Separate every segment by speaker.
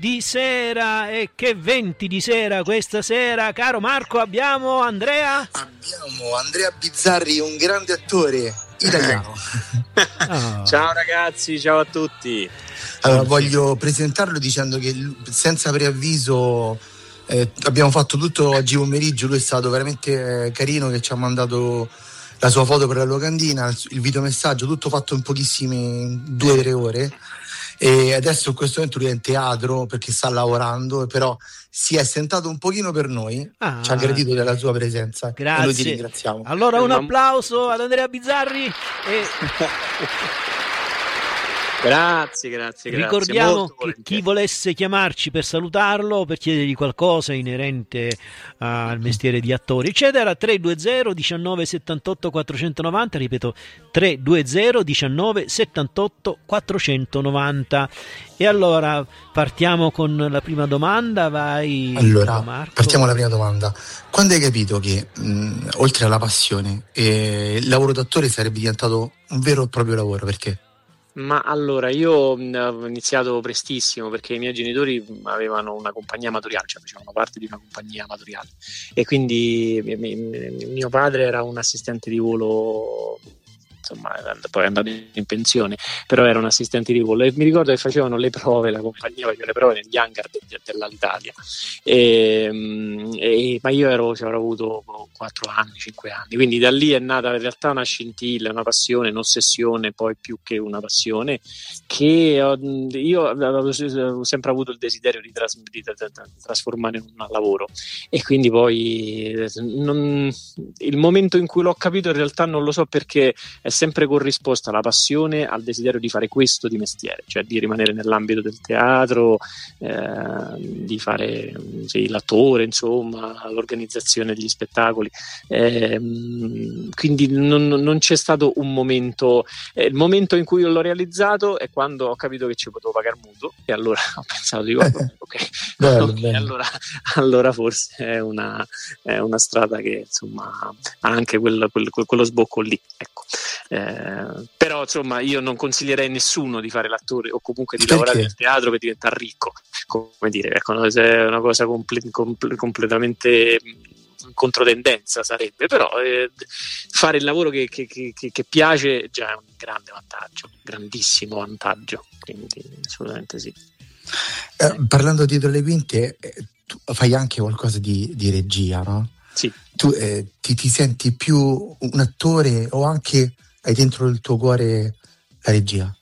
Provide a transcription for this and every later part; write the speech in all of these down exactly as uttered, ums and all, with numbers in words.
Speaker 1: Di sera, e che venti di sera questa sera, caro Marco. Abbiamo Andrea
Speaker 2: abbiamo Andrea Bizzarri, un grande attore italiano.
Speaker 3: Oh. Ciao ragazzi, ciao a tutti.
Speaker 2: Allora, voglio presentarlo dicendo che senza preavviso eh, abbiamo fatto tutto oggi pomeriggio. Lui è stato veramente eh, carino, che ci ha mandato la sua foto per la locandina, il, il videomessaggio, tutto fatto in pochissime due o tre ore. E adesso in questo momento lui è in teatro perché sta lavorando, però si è sentato un pochino per noi, ah, ci ha gradito della sua presenza.
Speaker 1: Grazie.
Speaker 2: E noi ti ringraziamo.
Speaker 1: Allora un applauso ad Andrea Bizzarri e...
Speaker 3: Grazie, grazie, grazie.
Speaker 1: Ricordiamo che chi volesse chiamarci per salutarlo, per chiedergli qualcosa inerente al mestiere di attori, eccetera, tre due zero diciannove settantotto quattrocentonovanta, ripeto, tre due zero diciannove settantotto quattrocentonovanta. E allora partiamo con la prima domanda, vai.
Speaker 2: Allora,
Speaker 1: Marco.
Speaker 2: Partiamo con la prima domanda. Quando hai capito che, mh, oltre alla passione, eh, il lavoro d'attore sarebbe diventato un vero e proprio lavoro? Perché?
Speaker 3: Ma allora, io ho iniziato prestissimo perché i miei genitori avevano una compagnia amatoriale, cioè facevano parte di una compagnia amatoriale, e quindi mio padre era un assistente di volo, insomma poi è andato in pensione, però era un assistente di volo, e mi ricordo che facevano le prove, la compagnia faceva le prove negli hangar de- dell'Alitalia, e, e, ma io ero, cioè, avrò avuto quattro anni, cinque anni, quindi da lì è nata in realtà una scintilla, una passione, un'ossessione, poi più che una passione, che ho, io avevo sempre avuto il desiderio di, tras- di, di, di trasformare in un lavoro, e quindi poi non, il momento in cui l'ho capito in realtà non lo so, perché è sempre corrisposta la passione al desiderio di fare questo di mestiere, cioè di rimanere nell'ambito del teatro, eh, di fare sì, l'attore, insomma, l'organizzazione degli spettacoli. Eh, quindi non, non c'è stato un momento, eh, il momento in cui io l'ho realizzato è quando ho capito che ci potevo pagare mutuo, e allora ho pensato, dico, ok,
Speaker 2: bello,
Speaker 3: okay
Speaker 2: bello.
Speaker 3: Allora, allora forse è una, è una strada che insomma ha anche quel, quel, quello sbocco lì, ecco. Eh, però insomma io non consiglierei a nessuno di fare l'attore o comunque di
Speaker 2: Perché?
Speaker 3: lavorare nel teatro per diventare ricco, come dire, ecco, è una cosa comple- comple- completamente in controtendenza sarebbe, però eh, fare il lavoro che, che, che, che piace già è un grande vantaggio, grandissimo vantaggio, quindi assolutamente sì.
Speaker 2: Eh, parlando dietro le quinte, eh, tu fai anche qualcosa di, di regia, no?
Speaker 3: Sì.
Speaker 2: Tu eh, ti, ti senti più un attore o anche hai dentro il tuo cuore la regia?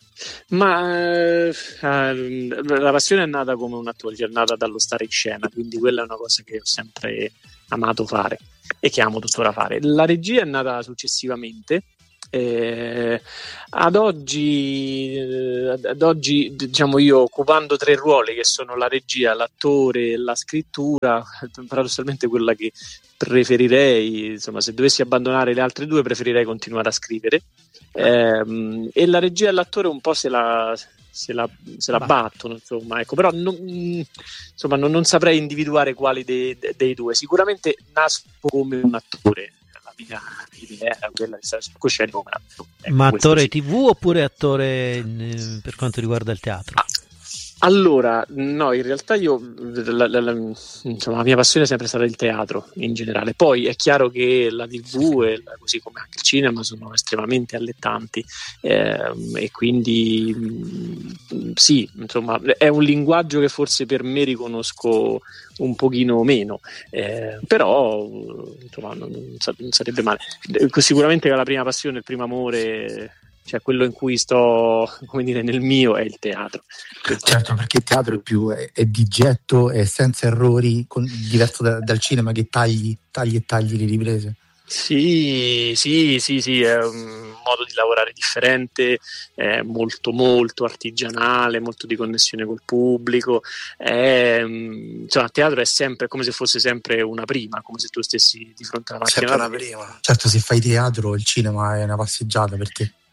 Speaker 3: Ma eh, la passione è nata come un attore, cioè è nata dallo stare in scena, quindi quella è una cosa che ho sempre amato fare e che amo tuttora fare. La regia è nata successivamente. Eh, ad oggi, eh, ad oggi diciamo io occupando tre ruoli che sono la regia, l'attore e la scrittura, paradossalmente quella che preferirei, insomma, se dovessi abbandonare le altre due preferirei continuare a scrivere, eh, e la regia e l'attore un po' se la se la, se la battono, insomma, ecco, però non, insomma non, non saprei individuare quali dei, dei due. Sicuramente nasco come un attore, la mia idea era quella di stare sul palcoscenico come un attore. Ecco,
Speaker 1: ma attore
Speaker 3: sì.
Speaker 1: tivù oppure attore in, per quanto riguarda il teatro?
Speaker 3: Ah. Allora, no, in realtà io, la, la, la, insomma, la mia passione è sempre stata il teatro in generale. Poi è chiaro che la tivù, e la, così come anche il cinema, sono estremamente allettanti, eh, e quindi mh, sì, insomma, è un linguaggio che forse per me riconosco un pochino meno, eh, però insomma, non, non sarebbe male. Sicuramente la prima passione, il primo amore, cioè quello in cui sto, come dire, nel mio è il teatro.
Speaker 2: Certo, perché il teatro è più è, è di getto, è senza errori, con, diverso da, dal cinema che tagli, tagli e tagli le riprese.
Speaker 3: Sì, sì, sì, sì, è un modo di lavorare differente, è molto molto artigianale, molto di connessione col pubblico, è, insomma, il teatro è sempre come se fosse sempre una prima, come se tu stessi di fronte alla macchina.
Speaker 2: Sempre una prima. Certo, se fai teatro il cinema è una passeggiata per te.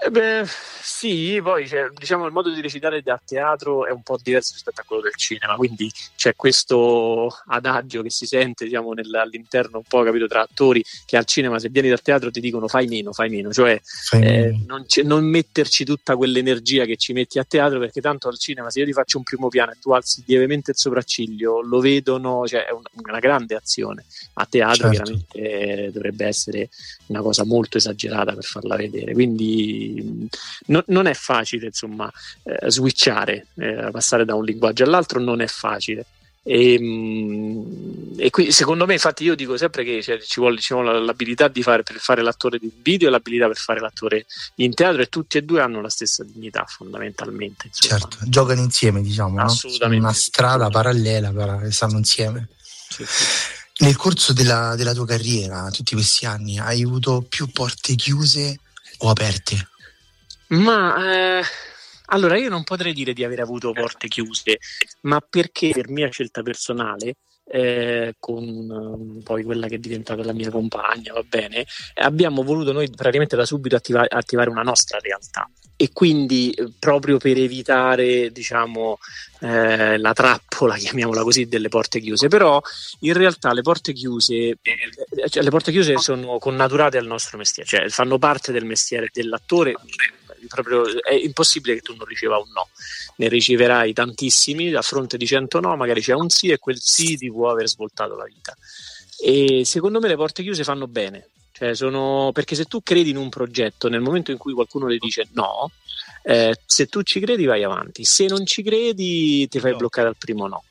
Speaker 3: Eh beh, sì, poi cioè, diciamo il modo di recitare da teatro è un po' diverso rispetto a quello del cinema, quindi c'è questo adagio che si sente, diciamo, nel, all'interno un po', capito, tra attori, che al cinema se vieni dal teatro ti dicono fai meno, fai meno, cioè
Speaker 2: Fai
Speaker 3: eh,
Speaker 2: meno.
Speaker 3: non, c- non metterci tutta quell'energia che ci metti a teatro, perché tanto al cinema se io ti faccio un primo piano e tu alzi lievemente il sopracciglio, lo vedono, cioè è un- una grande azione. A teatro
Speaker 2: Certo.
Speaker 3: chiaramente eh, dovrebbe essere una cosa molto esagerata per farla vedere, quindi No, non è facile, insomma, eh, switchare, eh, passare da un linguaggio all'altro non è facile. E, mh, e qui secondo me, infatti, io dico sempre che cioè, ci vuole, ci vuole l'abilità di fare per fare l'attore di video e l'abilità per fare l'attore in teatro, e tutti e due hanno la stessa dignità, fondamentalmente. Insomma.
Speaker 2: Certo, giocano insieme, diciamo, no?
Speaker 3: Assolutamente.
Speaker 2: Una strada parallela, però che stanno insieme.
Speaker 3: Sì, sì.
Speaker 2: Nel corso della, della tua carriera, tutti questi anni, hai avuto più porte chiuse o aperte?
Speaker 3: Ma eh, allora io non potrei dire di aver avuto porte chiuse, ma perché per mia scelta personale, eh, con um, poi quella che è diventata la mia compagna, va bene, abbiamo voluto noi praticamente da subito attiva- attivare una nostra realtà, e quindi eh, proprio per evitare, diciamo, eh, la trappola, chiamiamola così, delle porte chiuse. Però in realtà le porte chiuse, eh, cioè, le porte chiuse sono connaturate al nostro mestiere, cioè fanno parte del mestiere dell'attore. Proprio è impossibile che tu non riceva un no, ne riceverai tantissimi a fronte di cento no, magari c'è un sì e quel sì ti può aver svoltato la vita. E secondo me le porte chiuse fanno bene, cioè sono, perché se tu credi in un progetto, nel momento in cui qualcuno ti dice no, eh, se tu ci credi vai avanti, se non ci credi ti fai bloccare al primo no.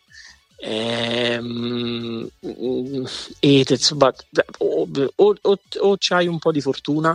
Speaker 3: Ehm, e te- insomma, o, o, o, o c'hai un po' di fortuna,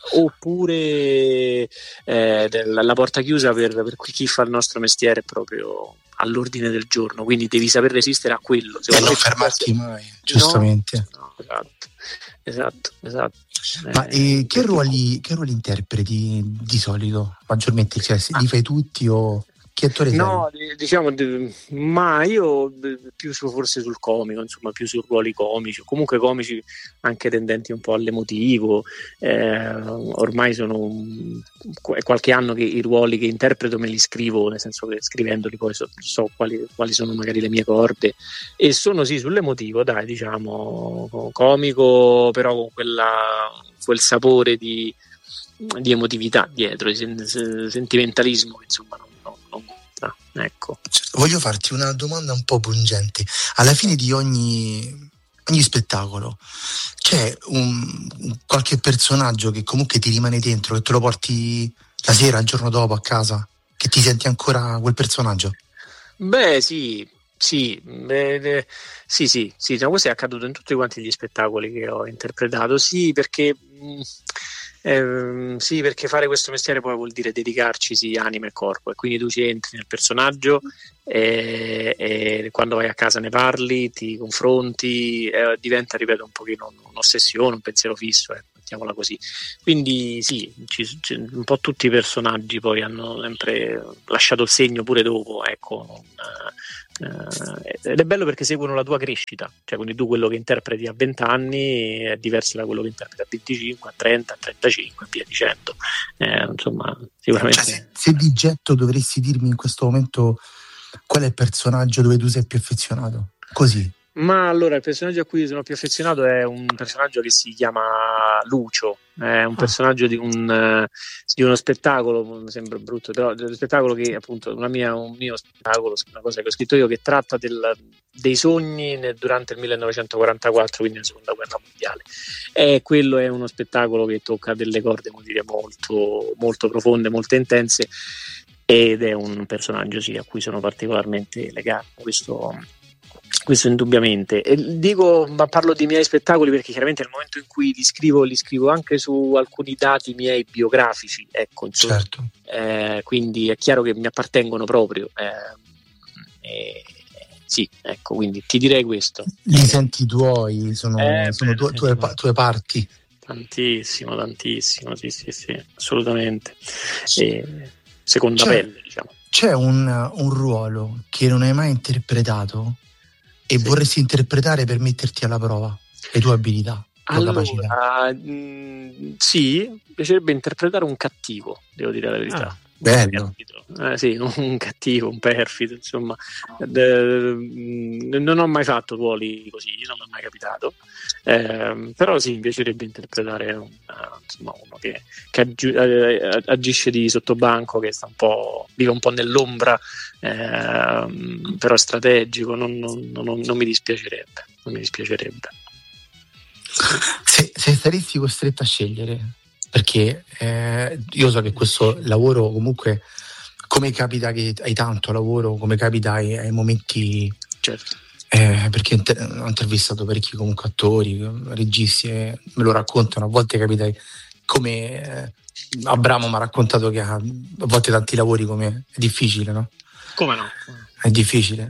Speaker 3: oppure eh, del- la porta chiusa per, per chi fa il nostro mestiere è proprio all'ordine del giorno, quindi devi saper resistere a quello.
Speaker 2: E
Speaker 3: Secondo
Speaker 2: non
Speaker 3: me-
Speaker 2: fermarti mai, giustamente.
Speaker 3: No, no, esatto, esatto, esatto.
Speaker 2: Ma
Speaker 3: Eh,
Speaker 2: e che ruoli, che ruoli interpreti di solito, maggiormente? Cioè, se li fai tutti o che attore sei?
Speaker 3: No, di- diciamo, di- ma io eh, più su, forse sul comico, insomma, più su ruoli comici, o comunque comici anche tendenti un po' all'emotivo. Eh, ormai sono un- è qualche anno che i ruoli che interpreto me li scrivo, nel senso che scrivendoli poi so, so quali, quali sono magari le mie corde, e sono sì sull'emotivo, dai, diciamo, comico, però con quella, quel sapore di, di emotività dietro, di sen- sentimentalismo, insomma, non, non, non gusta, ecco.
Speaker 2: Voglio farti una domanda un po' pungente. Alla fine di ogni, ogni spettacolo c'è un, qualche personaggio che comunque ti rimane dentro, che te lo porti la sera, il giorno dopo a casa, che ti senti ancora quel personaggio?
Speaker 3: Beh, sì, sì, beh, eh, sì, sì, sì, no, questo è accaduto in tutti quanti gli spettacoli che ho interpretato, sì, perché mh, ehm, sì, perché fare questo mestiere poi vuol dire dedicarcisi anima e corpo, e quindi tu ci entri nel personaggio e, e quando vai a casa ne parli, ti confronti, eh, diventa, ripeto, un pochino un'ossessione, un pensiero fisso, ecco, mettiamola così. Quindi sì, ci, ci- un po' tutti i personaggi poi hanno sempre lasciato il segno pure dopo, ecco. Eh, ed è bello perché seguono la tua crescita, cioè quindi tu quello che interpreti a venti anni è diverso da quello che interpreti a venticinque, a trenta, a trentacinque e via dicendo. Eh, insomma, sicuramente.
Speaker 2: Cioè, se, se di getto dovresti dirmi in questo momento qual è il personaggio dove tu sei più affezionato? Così.
Speaker 3: Ma allora il personaggio a cui sono più affezionato è un personaggio che si chiama Lucio, è un
Speaker 2: Ah.
Speaker 3: personaggio di, un, eh, di uno spettacolo, mi sembra brutto, però dello spettacolo che appunto una mia, un mio spettacolo, una cosa che ho scritto io, che tratta del, dei sogni nel- durante il millenovecentoquarantaquattro, quindi la seconda guerra mondiale. E quello è uno spettacolo che tocca delle corde, come dire, molto, molto profonde, molto intense, ed è un personaggio sì, a cui sono particolarmente legato. Questo questo indubbiamente. E dico, ma parlo di miei spettacoli perché chiaramente nel momento in cui li scrivo, li scrivo anche su alcuni dati miei biografici, ecco, insomma.
Speaker 2: Certo.
Speaker 3: Eh, quindi è chiaro che mi appartengono proprio. Eh, eh, sì, ecco, quindi ti direi questo.
Speaker 2: Li senti tuoi, sono,
Speaker 3: Eh,
Speaker 2: sono
Speaker 3: beh,
Speaker 2: tue,
Speaker 3: senti,
Speaker 2: tue,
Speaker 3: ma-
Speaker 2: pa- tue parti.
Speaker 3: Tantissimo, tantissimo, sì, sì, sì, assolutamente. E seconda
Speaker 2: Cioè,
Speaker 3: pelle, diciamo.
Speaker 2: C'è un, un ruolo che non hai mai interpretato e
Speaker 3: Sì.
Speaker 2: vorresti interpretare per metterti alla prova le tue abilità?
Speaker 3: Allora, mh, sì, mi piacerebbe interpretare un cattivo, devo dire la verità.
Speaker 2: Ah, bello.
Speaker 3: Eh, sì, un cattivo, un perfido, insomma. De, non ho mai fatto ruoli così, non mi è mai capitato. Eh, però sì, mi piacerebbe interpretare un, insomma, uno che, che aggi- eh, agisce di sottobanco, che sta un po', vive un po' nell'ombra, eh, però è strategico, non, non, non, non mi dispiacerebbe, non mi dispiacerebbe.
Speaker 2: Se, se saresti costretto a scegliere, perché eh, io so che questo lavoro comunque, come capita che hai tanto lavoro, come capita ai, ai momenti,
Speaker 3: certo.
Speaker 2: eh, perché inter- ho intervistato parecchi comunque attori, registi, eh, me lo raccontano, a volte capita come eh, Abramo mi ha raccontato che ha a volte tanti lavori, come è difficile, no?
Speaker 3: Come no?
Speaker 2: È difficile.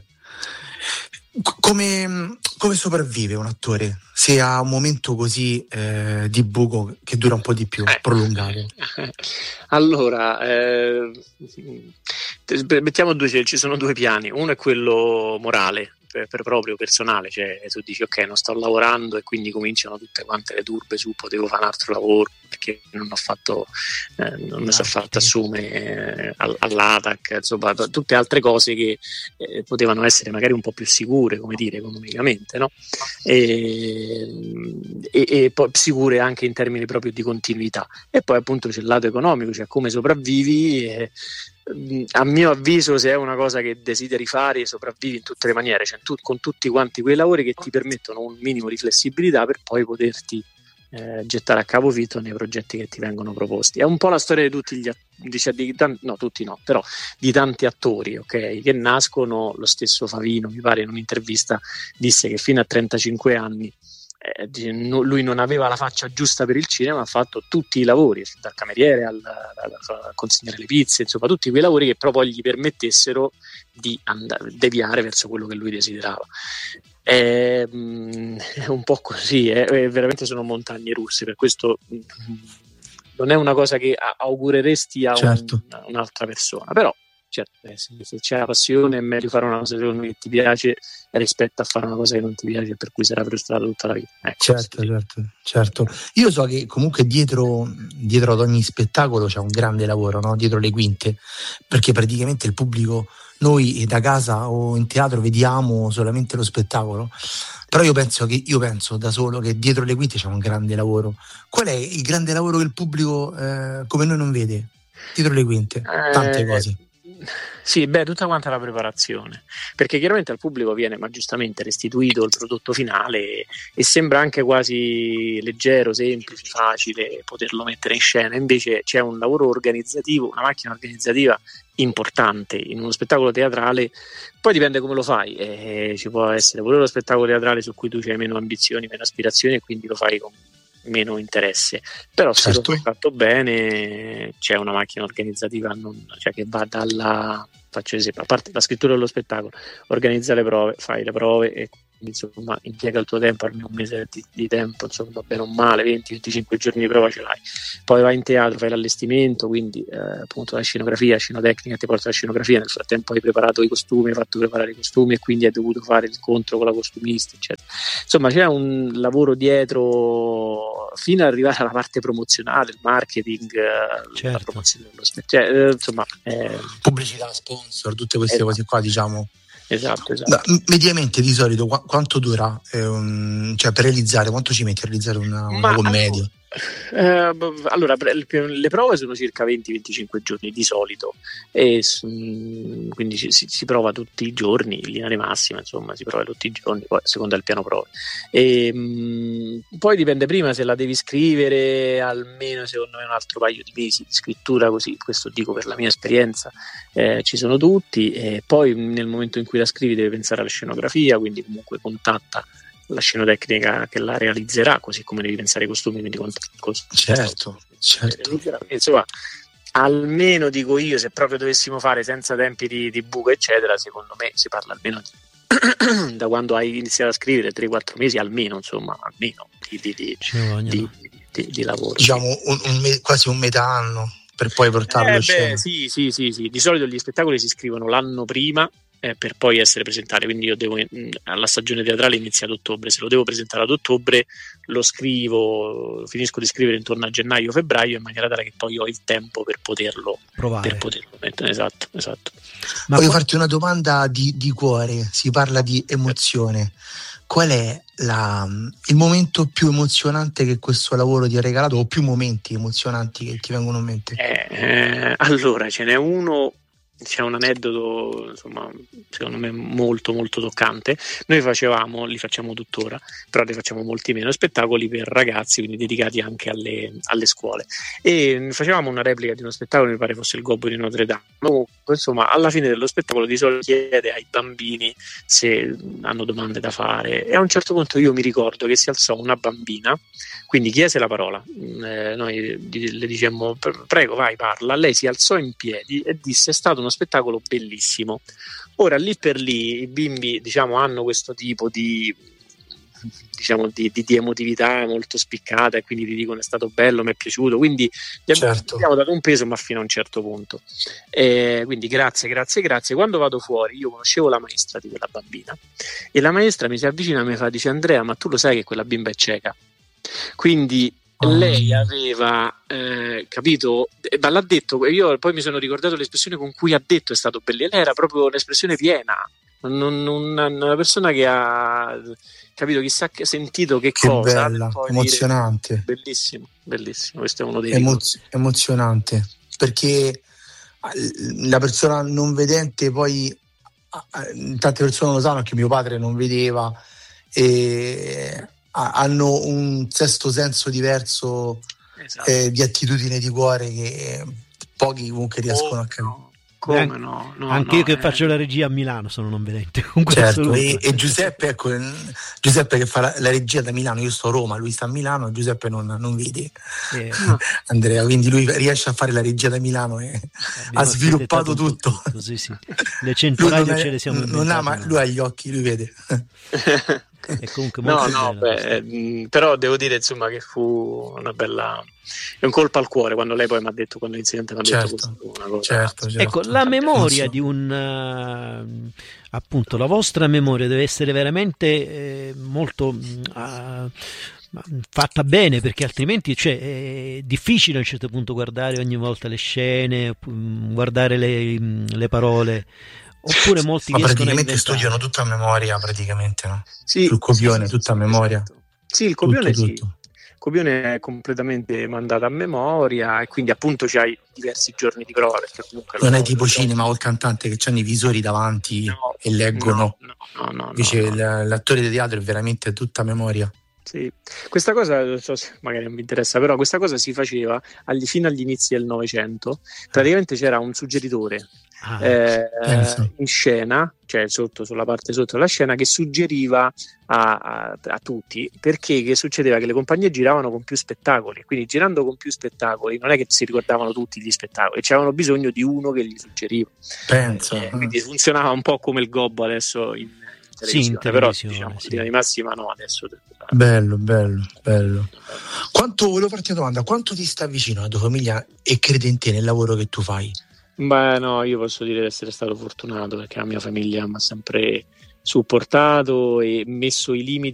Speaker 2: Come, come sopravvive un attore se ha un momento così eh, di buco che dura un po' di più,
Speaker 3: eh.
Speaker 2: prolungato?
Speaker 3: Allora, eh, mettiamo due, ci sono due piani. Uno è quello morale, per, per proprio personale, cioè tu dici ok, non sto lavorando, e quindi cominciano tutte quante le turbe su potevo fare un altro lavoro perché non ho fatto eh, non mi sono fatto assumere eh, all'A T A C, insomma t- tutte altre cose che eh, potevano essere magari un po' più sicure, come dire, economicamente, no? E, e, e poi sicure anche in termini proprio di continuità. E poi appunto c'è il lato economico, cioè come sopravvivi. E, a mio avviso, se è una cosa che desideri fare, sopravvivi in tutte le maniere, cioè tu, con tutti quanti quei lavori che ti permettono un minimo di flessibilità per poi poterti eh, gettare a capofitto nei progetti che ti vengono proposti. È un po' la storia di tutti gli attori, di, no tutti no, però di tanti attori, ok, che nascono. Lo stesso Favino, mi pare, in un'intervista disse che fino a trentacinque anni lui non aveva la faccia giusta per il cinema, ha fatto tutti i lavori, dal cameriere al, al, al consegnare le pizze, insomma tutti quei lavori che però poi gli permettessero di andare, deviare verso quello che lui desiderava. È, è un po' così, è, è veramente sono montagne russe, per questo non è una cosa che augureresti a
Speaker 2: certo.
Speaker 3: un, un'altra persona, però certo, eh, se, se c'è la passione è meglio fare una cosa che ti piace rispetto a fare una cosa che non ti piace e per cui sarà frustrata tutta la vita. Ecco,
Speaker 2: certo,
Speaker 3: sì.
Speaker 2: certo, certo. Io so che comunque dietro, dietro ad ogni spettacolo c'è un grande lavoro, no? Dietro le quinte, perché praticamente il pubblico, noi da casa o in teatro vediamo solamente lo spettacolo, però io penso che io penso da solo che dietro le quinte c'è un grande lavoro. Qual è il grande lavoro che il pubblico eh, come noi non vede? Dietro le quinte, tante
Speaker 3: Eh,
Speaker 2: cose.
Speaker 3: Sì, beh, tutta quanta la preparazione, perché chiaramente al pubblico viene, ma giustamente, restituito il prodotto finale e, e sembra anche quasi leggero, semplice, facile poterlo mettere in scena. Invece c'è un lavoro organizzativo, una macchina organizzativa importante in uno spettacolo teatrale. Poi dipende come lo fai, eh, ci può essere pure lo spettacolo teatrale su cui tu hai meno ambizioni, meno aspirazioni e quindi lo fai con meno interesse, però certo. Se lo fai fatto bene c'è una macchina organizzativa non, cioè che va dalla, faccio esempio, a parte la scrittura dello spettacolo, organizza le prove, fai le prove e insomma impiega il tuo tempo, almeno un mese di, di tempo, insomma bene o male, venti venticinque giorni di prova ce l'hai, poi vai in teatro, fai l'allestimento, quindi eh, appunto la scenografia, scenotecnica, ti porta la scenografia, nel frattempo hai preparato i costumi, hai fatto preparare i costumi e quindi hai dovuto fare l'incontro con la costumista, eccetera. Insomma c'è un lavoro dietro fino ad arrivare alla parte promozionale, il marketing, certo. La promozione dello spettacolo, cioè, eh, insomma eh...
Speaker 2: pubblicità, sponsor, tutte queste esatto. cose qua, diciamo.
Speaker 3: Esatto, esatto.
Speaker 2: Da, mediamente di solito qu- quanto dura eh, un, cioè per realizzare, quanto ci metti a realizzare una, una commedia?
Speaker 3: Allora, eh, allora le prove sono circa venti venticinque giorni di solito e quindi si, si prova tutti i giorni in linea di massima, insomma si prova tutti i giorni, poi secondo il piano prove e, mh, poi dipende prima se la devi scrivere almeno secondo me un altro paio di mesi di scrittura, così questo dico per la mia esperienza, eh, ci sono tutti e poi nel momento in cui la scrivi devi pensare alla scenografia, quindi comunque contatta la scenotecnica che la realizzerà, così come devi pensare ai costumi, quindi con, con,
Speaker 2: certo, certo.
Speaker 3: Insomma, almeno dico io, se proprio dovessimo fare senza tempi di, di buco eccetera, secondo me si parla almeno di, da quando hai iniziato a scrivere tre quattro mesi almeno, insomma almeno di, di, di, di, di, di lavoro,
Speaker 2: diciamo un, un me, quasi un metà anno per poi portarlo
Speaker 3: eh
Speaker 2: in scena.
Speaker 3: Beh, sì, sì, sì, sì, di solito gli spettacoli si scrivono l'anno prima eh, per poi essere presentare, quindi io devo, alla stagione teatrale inizia ad ottobre, se lo devo presentare ad ottobre lo scrivo, finisco di scrivere intorno a gennaio-febbraio in maniera tale che poi ho il tempo per poterlo
Speaker 1: provare,
Speaker 3: per poterlo mettere. Esatto, esatto.
Speaker 2: Ma voglio poi... farti una domanda di, di cuore, si parla di emozione. Qual è la, il momento più emozionante che questo lavoro ti ha regalato, o più momenti emozionanti che ti vengono in mente?
Speaker 3: Eh, eh, allora, ce n'è uno, c'è un aneddoto, insomma, secondo me molto molto toccante. Noi facevamo, li facciamo tuttora, però ne facciamo molti meno, spettacoli per ragazzi, quindi dedicati anche alle, alle scuole, e facevamo una replica di uno spettacolo, mi pare fosse il Gobbo di Notre Dame. Insomma, alla fine dello spettacolo di solito chiede ai bambini se hanno domande da fare, e a un certo punto io mi ricordo che si alzò una bambina, quindi chiese la parola, eh, noi le dicemmo prego vai parla, lei si alzò in piedi e disse: è stato uno spettacolo bellissimo. Ora lì per lì i bimbi, diciamo, hanno questo tipo di diciamo di, di, di emotività molto spiccata, e quindi ti dicono è stato bello, mi è piaciuto, quindi gli
Speaker 2: certo.
Speaker 3: abbiamo dato un peso, ma fino a un certo punto, eh, quindi grazie grazie grazie. Quando vado fuori, io conoscevo la maestra di quella bambina, e la maestra mi si avvicina e mi fa, dice: Andrea, ma tu lo sai che quella bimba è cieca? Quindi oh. lei aveva eh, capito, eh, ma l'ha detto, io poi mi sono ricordato l'espressione con cui ha detto è stato bello, lei era proprio un'espressione piena, non, non, una persona che ha capito, chissà che sentito che, che cosa
Speaker 2: bella, emozionante,
Speaker 3: dire, bellissimo, bellissimo, questo è uno dei
Speaker 2: Emoz- emozionante, perché la persona non vedente poi, tante persone lo sanno, che mio padre non vedeva, e hanno un sesto senso diverso, esatto. eh, di attitudine, di cuore, che pochi comunque riescono oh, a capire.
Speaker 3: No. Come no, no,
Speaker 1: anche
Speaker 3: no,
Speaker 1: io che
Speaker 3: eh.
Speaker 1: faccio la regia a Milano sono non vedente, comunque.
Speaker 2: Certo, e, e Giuseppe, ecco, Giuseppe che fa la, la regia da Milano, io sto a Roma, lui sta a Milano, Giuseppe non, non vede, eh. Andrea, quindi lui riesce a fare la regia da Milano e ha sviluppato tutto.
Speaker 1: tutto sì, sì. Le cento radio ce le siamo inventate.
Speaker 2: Non ha, ma lui ha gli occhi, lui vede.
Speaker 1: È comunque molto
Speaker 3: no, no, beh, mh, però devo dire, insomma, che fu una bella, è un colpo al cuore quando lei poi mi ha detto, quando l'incidente mi ha
Speaker 2: certo,
Speaker 3: detto questa, una cosa.
Speaker 2: Certo, certo.
Speaker 1: Ecco, la memoria so. di un uh, appunto, la vostra memoria deve essere veramente eh, molto uh, fatta bene, perché altrimenti, cioè, è difficile a un certo punto guardare ogni volta le scene, guardare le, le parole. Oppure molti
Speaker 2: ma praticamente
Speaker 1: a
Speaker 2: studiano tutta a memoria, praticamente, no?
Speaker 3: Sì,
Speaker 2: sul copione,
Speaker 3: sì,
Speaker 2: tutta
Speaker 3: sì,
Speaker 2: a memoria.
Speaker 3: Esatto. Sì, il copione
Speaker 2: tutto,
Speaker 3: sì.
Speaker 2: Tutto.
Speaker 3: Il copione è completamente mandato a memoria, e quindi appunto c'hai diversi giorni di prova, perché comunque
Speaker 2: non è tipo lo cinema o il cantante che hanno i visori davanti, no, e leggono.
Speaker 3: No, no, no,
Speaker 2: Invece
Speaker 3: no, no.
Speaker 2: l'attore di teatro è veramente tutta a memoria.
Speaker 3: Sì, questa cosa, non so se magari non vi interessa, però questa cosa si faceva agli, fino agli inizi del Novecento. Praticamente c'era un suggeritore ah, eh, in scena, cioè sotto, sulla parte sotto della scena, che suggeriva a, a, a tutti, perché che succedeva che le compagnie giravano con più spettacoli, quindi girando con più spettacoli non è che si ricordavano tutti gli spettacoli, c'avevano bisogno di uno che gli suggeriva.
Speaker 2: Penso.
Speaker 3: Eh, quindi funzionava un po' come il Gobbo adesso in
Speaker 1: sì, in
Speaker 3: però diciamo sì. Di massima no adesso.
Speaker 2: Bello, bello, bello. Quanto, volevo farti una domanda, quanto ti sta vicino la tua famiglia e crede in te nel lavoro che tu fai?
Speaker 3: Beh no, io posso dire di essere stato fortunato, perché la mia famiglia mi ha sempre supportato e messo i limiti